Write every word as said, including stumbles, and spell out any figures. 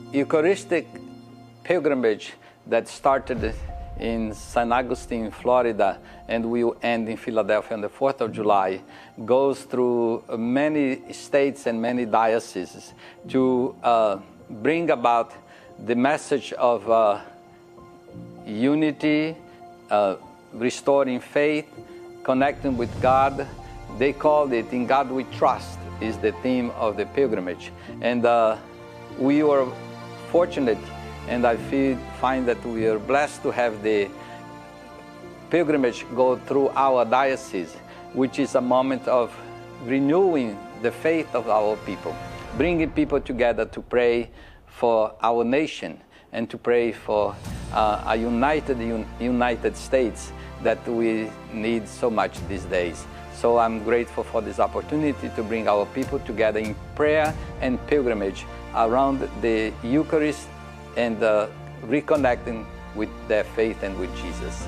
Eucharistic pilgrimage that started in Saint Augustine, Florida, and will end in Philadelphia on the fourth of July, goes through many states and many dioceses to uh, bring about the message of uh, unity, uh, restoring faith, connecting with God. They called it "In God We Trust" is the theme of the pilgrimage. And uh, we were fortunate, and I feel, find that we are blessed to have the pilgrimage go through our diocese, which is a moment of renewing the faith of our people, bringing people together to pray for our nation and to pray for uh, a united un United States that we need so much these days. So I'm grateful for this opportunity to bring our people together in prayer and pilgrimage around the Eucharist and uh, reconnecting with their faith and with Jesus.